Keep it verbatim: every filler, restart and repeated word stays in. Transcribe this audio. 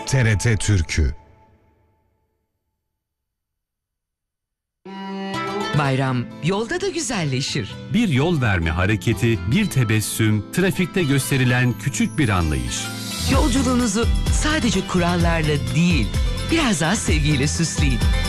T R T Türkü. Bayram yolda da güzelleşir. Bir yol verme hareketi, bir tebessüm, trafikte gösterilen küçük bir anlayış. Yolculuğunuzu sadece kurallarla değil, biraz daha sevgiyle süsleyin.